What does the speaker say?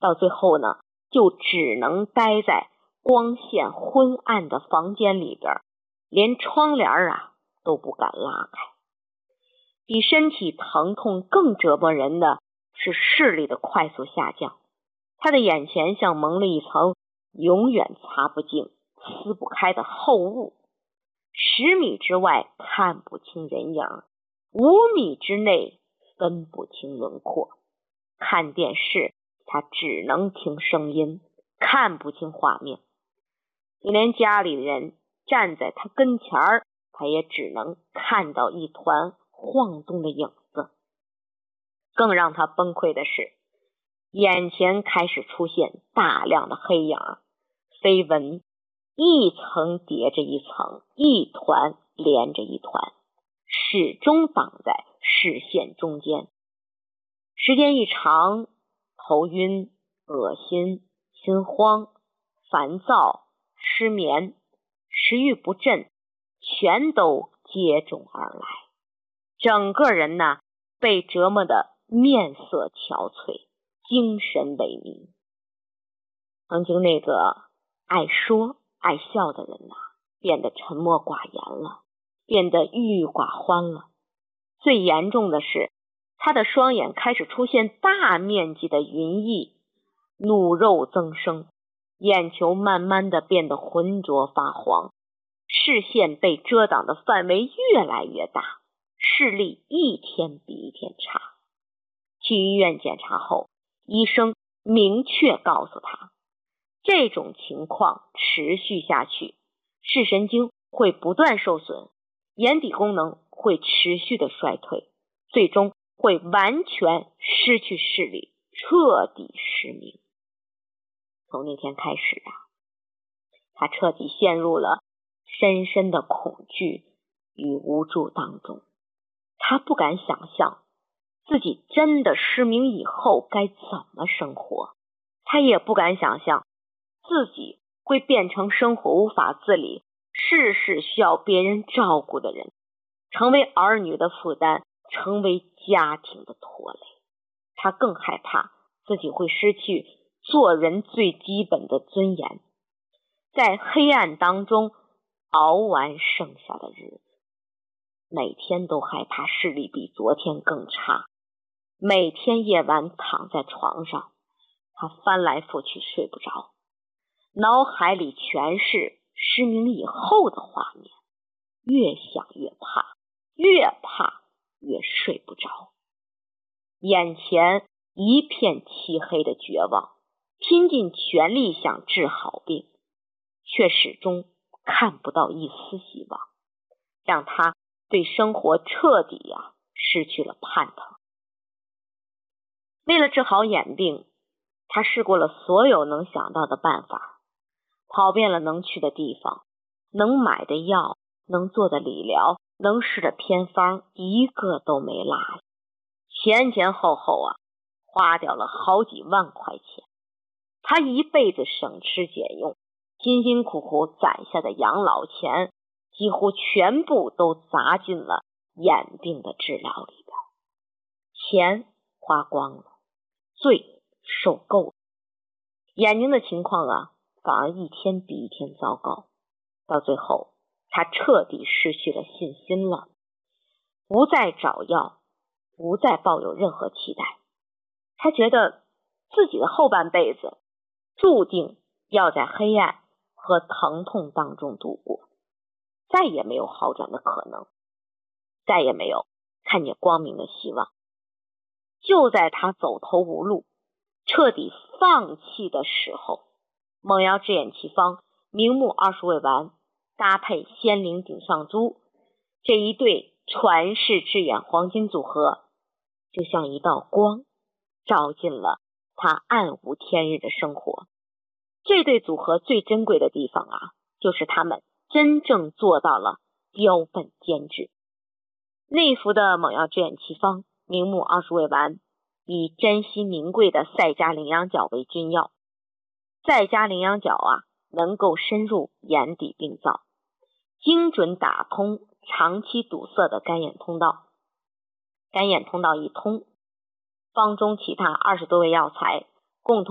到最后呢，就只能待在光线昏暗的房间里边，连窗帘都不敢拉开。比身体疼痛更折磨人的是视力的快速下降，他的眼前像蒙了一层永远擦不净、撕不开的厚雾，10米之外看不清人影，5米之内分不清轮廓。看电视他只能听声音，看不清画面，就连家里的人站在他跟前他也只能看到一团晃动的影子。更让他崩溃的是，眼前开始出现大量的黑影，飞蚊一层叠着一层，一团连着一团，始终挡在视线中间。时间一长，头晕、恶心、心慌、烦躁、失眠、食欲不振，全都接踵而来。整个人被折磨得面色憔悴，精神萎靡。曾经那个爱说爱笑的人变得沉默寡言了，变得郁郁寡欢了。最严重的是，他的双眼开始出现大面积的云翳，怒肉增生，眼球慢慢的变得浑浊发黄，视线被遮挡的范围越来越大，视力一天比一天差。去医院检查后，医生明确告诉他，这种情况持续下去，视神经会不断受损，眼底功能会持续的衰退，最终会完全失去视力，彻底失明。从那天开始他彻底陷入了深深的恐惧与无助当中。他不敢想象自己真的失明以后该怎么生活，他也不敢想象自己会变成生活无法自理，事事需要别人照顾的人，成为儿女的负担，成为家庭的拖累。他更害怕自己会失去做人最基本的尊严，在黑暗当中熬完剩下的日子。每天都害怕视力比昨天更差，每天夜晚躺在床上，他翻来覆去睡不着，脑海里全是失明以后的画面，越想越怕，越怕越睡不着。眼前一片漆黑的绝望，拼尽全力想治好病，却始终看不到一丝希望，让他对生活彻底失去了盼头。为了治好眼病，他试过了所有能想到的办法，跑遍了能去的地方，能买的药，能做的理疗，能试的偏方，一个都没落下。前前后后花掉了好几万块钱。他一辈子省吃俭用，辛辛苦苦攒下的养老钱，几乎全部都砸进了眼病的治疗里边。钱花光了，罪受够了，眼睛的情况反而一天比一天糟糕。到最后，他彻底失去了信心了，不再找药，不再抱有任何期待。他觉得自己的后半辈子注定要在黑暗和疼痛当中度过，再也没有好转的可能，再也没有看见光明的希望。就在他走投无路，彻底放弃的时候，蒙瑶制眼奇方、明目20味丸搭配仙灵顶上珠，这一对传世制眼黄金组合，就像一道光，照进了他暗无天日的生活。这对组合最珍贵的地方就是他们真正做到了标本兼治。内服的蒙瑶制眼奇方、明目20味丸以珍稀名贵的赛迦羚羊角为君药。赛迦羚羊角能够深入眼底病灶，精准打通长期堵塞的干眼通道。干眼通道一通，方中其他20多味药材共同